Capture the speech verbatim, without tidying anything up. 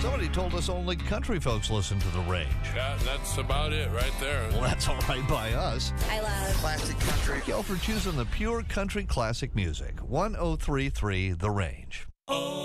Somebody told us only country folks listen to the range. Yeah, that's about it right there. Well, that's all right by us. I love classic country. Thank y'all for choosing the pure country classic music. one oh three point three The Range. Oh.